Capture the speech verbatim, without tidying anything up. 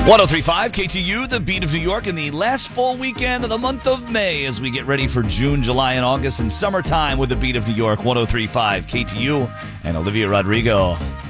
three point five K T U, the beat of New York, in the last full weekend of the month of May as we get ready for June, July, and August and summertime with the beat of New York. one oh three point five K T U and Olivia Rodrigo.